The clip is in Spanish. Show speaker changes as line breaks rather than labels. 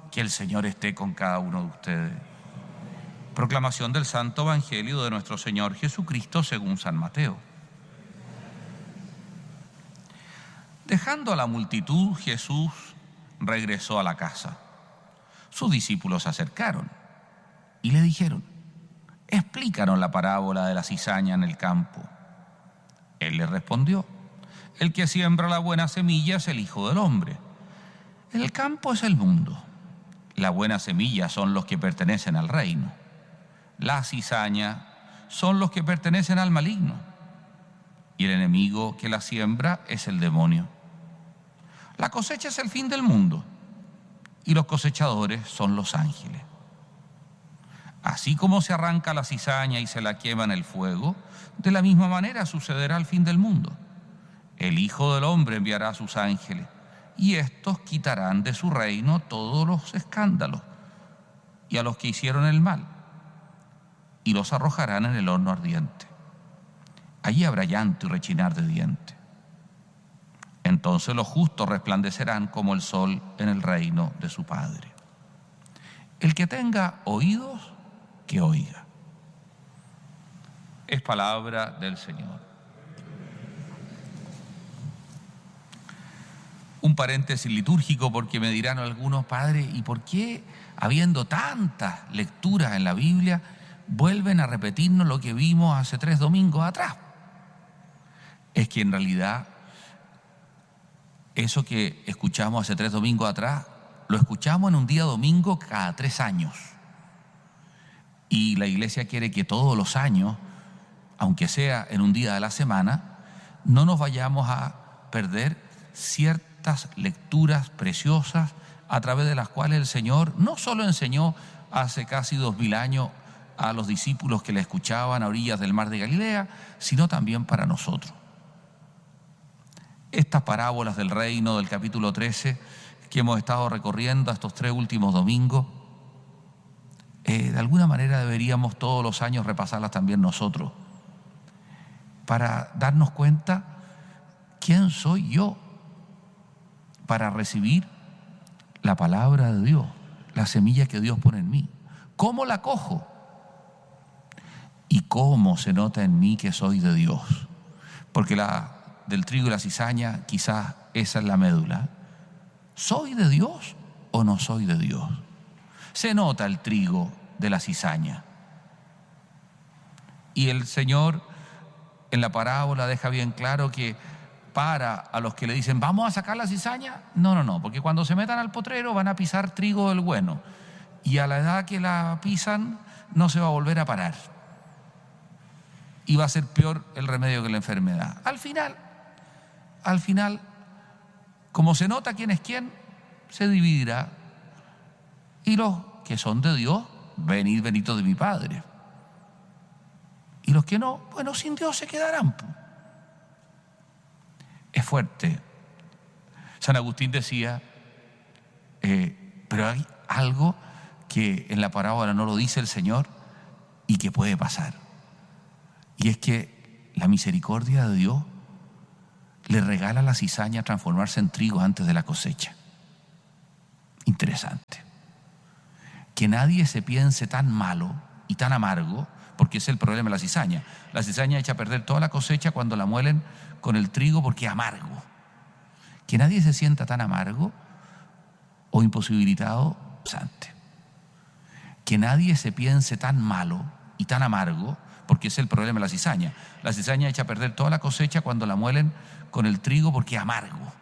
Que el Señor esté con cada uno de ustedes. Proclamación del Santo Evangelio de nuestro Señor Jesucristo según San Mateo. Dejando a la multitud, Jesús regresó a la casa. Sus discípulos se acercaron y le dijeron: explícanos la parábola de la cizaña en el campo. Él les respondió: el que siembra la buena semilla es el Hijo del Hombre. El campo es el mundo. La buena semilla son los que pertenecen al reino. La cizaña son los que pertenecen al maligno. Y el enemigo que la siembra es el demonio. La cosecha es el fin del mundo, y los cosechadores son los ángeles. Así como se arranca la cizaña y se la quema en el fuego, de la misma manera sucederá al fin del mundo. El Hijo del Hombre enviará a sus ángeles, y estos quitarán de su reino todos los escándalos y a los que hicieron el mal, y los arrojarán en el horno ardiente. Allí habrá llanto y rechinar de dientes. Entonces los justos resplandecerán como el sol en el reino de su Padre. El que tenga oídos, que oiga. Es palabra del Señor. Un paréntesis litúrgico, porque me dirán algunos: padre, ¿y por qué, habiendo tantas lecturas en la Biblia, vuelven a repetirnos lo que vimos hace 3 domingos atrás? Es que en realidad eso que escuchamos hace 3 domingos atrás, lo escuchamos en un día domingo cada 3 años. Y la Iglesia quiere que todos los años, aunque sea en un día de la semana, no nos vayamos a perder ciertas lecturas preciosas a través de las cuales el Señor no solo enseñó hace casi 2000 años a los discípulos que le escuchaban a orillas del mar de Galilea, sino también para nosotros. Estas parábolas del reino del capítulo 13 que hemos estado recorriendo estos 3 últimos domingos, de alguna manera deberíamos todos los años repasarlas también nosotros, para darnos cuenta quién soy yo para recibir la palabra de Dios, la semilla que Dios pone en mí. ¿Cómo la cojo? ¿Y cómo se nota en mí que soy de Dios? Porque del trigo y la cizaña, quizás esa es la médula. ¿Soy de Dios o no soy de Dios? Se nota el trigo de la cizaña. Y el Señor en la parábola deja bien claro que para a los que le dicen: vamos a sacar la cizaña. No, porque cuando se metan al potrero van a pisar trigo del bueno. Y a la edad que la pisan no se va a volver a parar. Y va a ser peor el remedio que la enfermedad. Al final, como se nota quién es quién, se dividirá. Y los que son de Dios, venid benditos de mi Padre. Y los que no, bueno, sin Dios se quedarán. Es fuerte. San Agustín decía, pero hay algo que en la parábola no lo dice el Señor y que puede pasar. Y es que la misericordia de Dios le regala a la cizaña transformarse en trigo antes de la cosecha. Interesante. Que nadie se piense tan malo y tan amargo, porque ese es el problema de la cizaña. La cizaña echa a perder toda la cosecha cuando la muelen con el trigo porque es amargo. Que nadie se sienta tan amargo o imposibilitado, que nadie se piense tan malo y tan amargo, porque ese es el problema de la cizaña. La cizaña echa a perder toda la cosecha cuando la muelen con el trigo porque es amargo.